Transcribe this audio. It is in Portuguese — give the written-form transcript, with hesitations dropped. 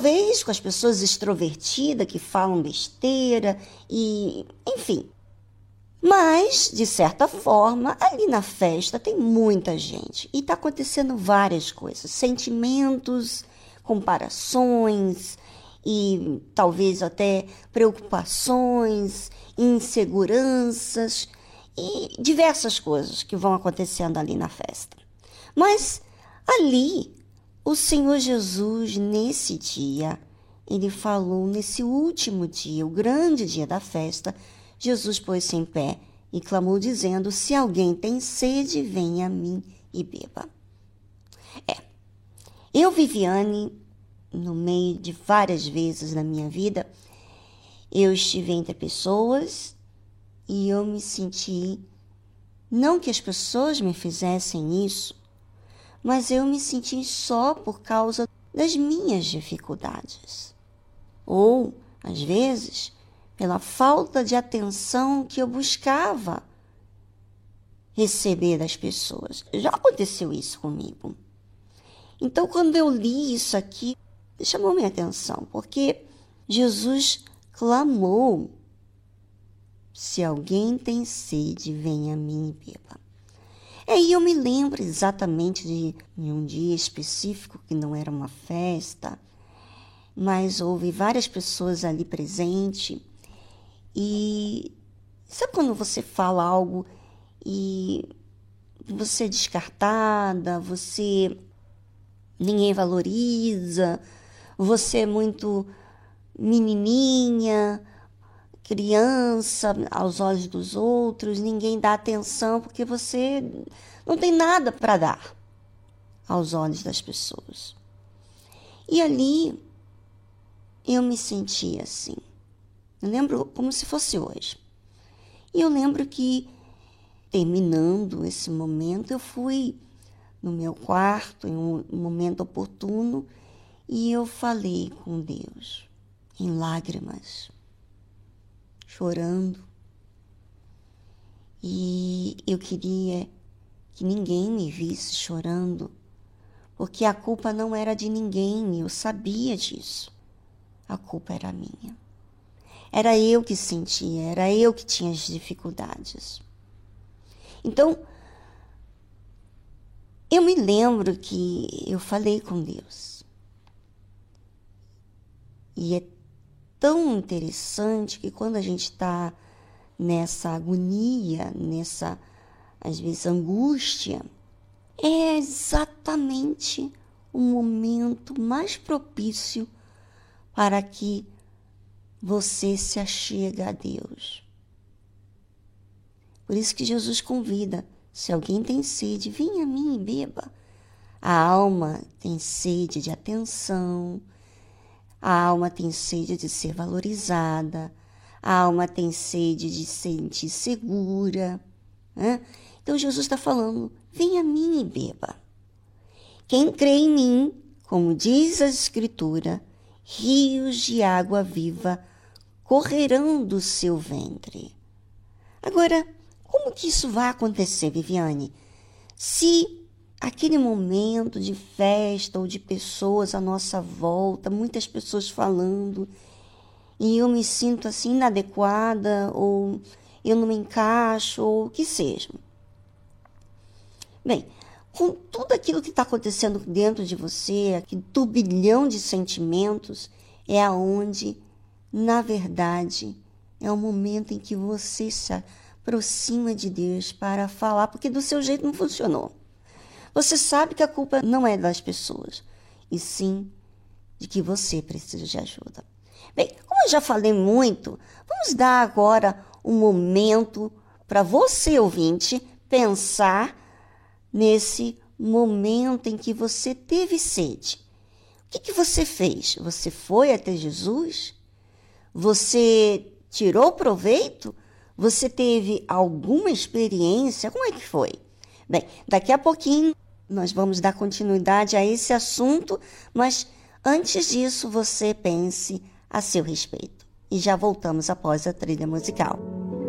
talvez com as pessoas extrovertidas que falam besteira e, enfim. Mas, de certa forma, ali na festa tem muita gente e está acontecendo várias coisas, sentimentos, comparações e talvez até preocupações, inseguranças e diversas coisas que vão acontecendo ali na festa. Mas ali, o Senhor Jesus, nesse dia, ele falou, nesse último dia, o grande dia da festa, Jesus pôs-se em pé e clamou dizendo, se alguém tem sede, venha a mim e beba. Eu, Viviane, no meio de várias vezes na minha vida, eu estive entre pessoas e eu me senti, não que as pessoas me fizessem isso, mas eu me senti só por causa das minhas dificuldades. Ou, às vezes, pela falta de atenção que eu buscava receber das pessoas. Já aconteceu isso comigo. Então, quando eu li isso aqui, chamou minha atenção, porque Jesus clamou, se alguém tem sede, venha a mim e beba. E eu me lembro exatamente de um dia específico, que não era uma festa, mas houve várias pessoas ali presentes. E sabe quando você fala algo e você é descartada, ninguém valoriza, você é muito menininha, criança aos olhos dos outros, ninguém dá atenção porque você não tem nada para dar aos olhos das pessoas. E ali eu me senti assim. Eu lembro como se fosse hoje. E eu lembro que, terminando esse momento, eu fui no meu quarto, em um momento oportuno, e eu falei com Deus, em lágrimas, chorando. E eu queria que ninguém me visse chorando, porque a culpa não era de ninguém, eu sabia disso. A culpa era minha. Era eu que sentia, era eu que tinha as dificuldades. Então, eu me lembro que eu falei com Deus. E é tão interessante que quando a gente está nessa agonia, nessa, às vezes, angústia, é exatamente o momento mais propício para que você se achega a Deus. Por isso que Jesus convida, se alguém tem sede, venha a mim e beba. A alma tem sede de atenção, a alma tem sede de ser valorizada, a alma tem sede de se sentir segura. Né? Então Jesus está falando, venha a mim e beba. Quem crê em mim, como diz a Escritura, rios de água viva correrão do seu ventre. Agora, como que isso vai acontecer, Viviane? Se aquele momento de festa ou de pessoas à nossa volta, muitas pessoas falando, e eu me sinto assim inadequada, ou eu não me encaixo, ou o que seja. Bem, com tudo aquilo que está acontecendo dentro de você, aquele turbilhão de sentimentos, é aonde, na verdade, é o momento em que você se aproxima de Deus para falar, porque do seu jeito não funcionou. Você sabe que a culpa não é das pessoas, e sim de que você precisa de ajuda. Bem, como eu já falei muito, vamos dar agora um momento para você, ouvinte, pensar nesse momento em que você teve sede. O que você fez? Você foi até Jesus? Você tirou proveito? Você teve alguma experiência? Como é que foi? Bem, daqui a pouquinho nós vamos dar continuidade a esse assunto, mas antes disso você pense a seu respeito. E já voltamos após a trilha musical.